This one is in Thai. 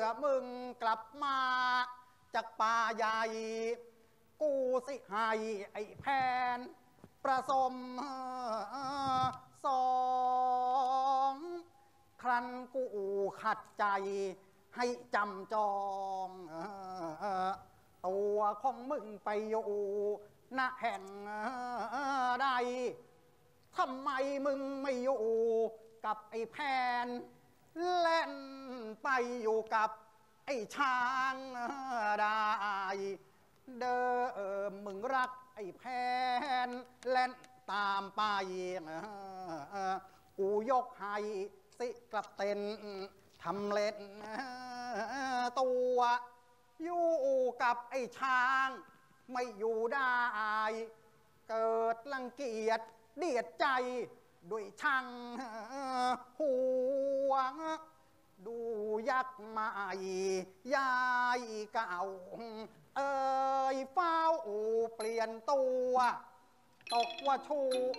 มึงกลับมาจากป่าใหญ่กูสิให้ไอ้แผนประสมสองครั้นกูขัดใจให้จำจองตัวของมึงไปอยู่ณแห่งใดทำไมมึงไม่อยู่กับไอ้แผนเล่นไปอยู่กับไอ้ช้างได้เดิมมึงรักไอ้แผนเล่นตามไปกูยกให้สิกลับเต้นทำเล่นตัวอยู่กับไอ้ช้างไม่อยู่ได้เกิดรังเกียจเดียดใจด้วยช่างห่วงดูยักษ์ใหม่ยายเก่าเฝ้าเปลี่ยนตัวตกว่าชู